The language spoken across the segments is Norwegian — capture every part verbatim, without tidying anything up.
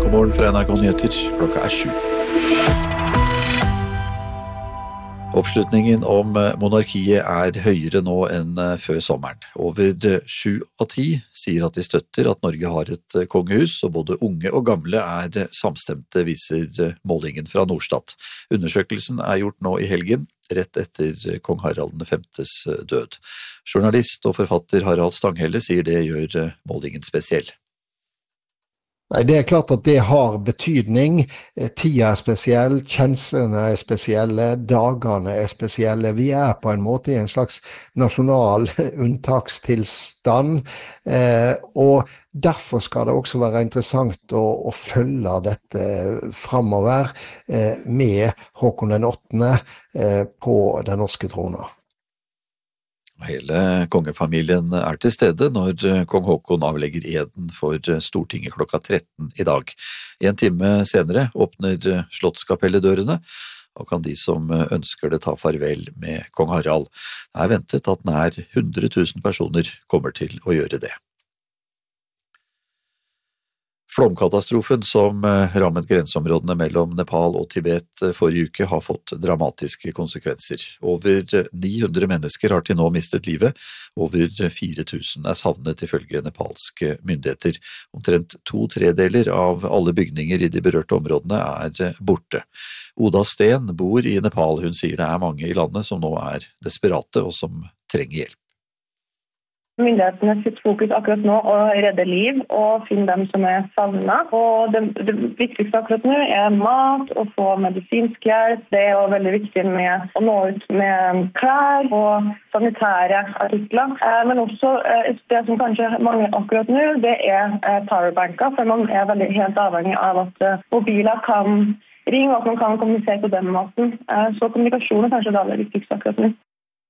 God morgen fra N R K Nyheter, klokka er sju. Oppslutningen om monarkiet er høyere nå enn før sommeren. Over sju av ti sier at de støtter at Norge har et kongehus, og både unge og gamle er samstemte, viser målingen fra Norstat. Undersøkelsen er gjort nå i helgen, rett etter kong Harald den femtes død. Journalist og forfatter Harald Stanghelle sier det gjør målingen spesiell. Nei, det er klart at det har betydning. Tida er spesiell, kjenslene er spesielle, dagene er spesielle. Vi er på en måte i en slags nasjonal unntakstilstand, eh, og derfor skal det også være interessant å, å følge dette fremover eh, med Håkon den åttende eh, på den norske trona. Hele kongefamilien er til stede når kong Håkon avlegger eden for Stortinget klokka tretten i dag. En time senere åpner Slottskapelledørene, og kan de som ønsker det ta farvel med kong Harald. Det er ventet at nær hundre tusen personer kommer til å gjøre det. Flomkatastrofen som rammet grenseområdene mellom Nepal og Tibet forrige uke har fått dramatiske konsekvenser. Over ni hundre mennesker har til nå mistet livet, over fire tusen er savnet ifølge nepalske myndigheter. Omtrent to tredeler av alle bygninger i de berørte områdene er borte. Oda Sten bor i Nepal. Hun sier det er mange i landet som nå er desperate og som trenger hjelp. Myndighetene sitt fokus akkurat nå å redde liv og finne dem som er savnet. Og det, det viktigste akkurat nå er mat og få medisinsk hjelp. Det er jo veldig viktig med å nå ut med klær og sanitære artikler. Eh, men også eh, det som kanskje mangler akkurat nå, det er eh, powerbanker, for man er veldig helt avhengig av at eh, mobiler kan ringe og at man kan kommunisere på den måten. Eh, så kommunikasjon er kanskje det aller viktigste akkurat nå.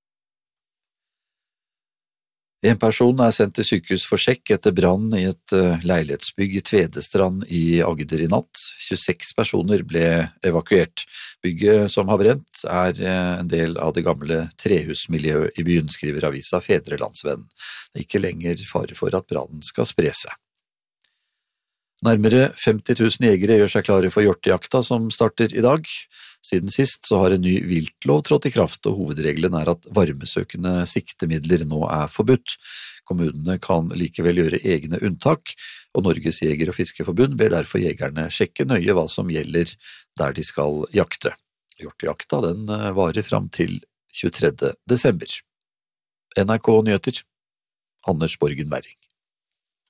En person er sendt til sykehus for sjekk etter brann i et leilighetsbygg i Tvedestrand i Agder i natt. tjueseks personer ble evakuert. Bygget som har brent er en del av det gamle trehusmiljøet i byen, skriver avisa Fedrelandsvennen. Det er ikke lenger fare for at brannen skal spre seg. Nærmere femti tusen jegere gjør seg klare for hjortejakta som starter i dag. Siden sist så har en ny viltlov trådt i kraft, og hovedregelen er at varmesøkende siktemidler nå er forbudt. Kommunene kan likevel gjøre egne unntak, og Norges Jeger- og Fiskerforbund ber derfor jegerne sjekke nøye hva som gjelder der de skal jakte. Hjortejakta den varer fram til tjuetredje desember. N R K Nyheter, Anders Borgen Werring.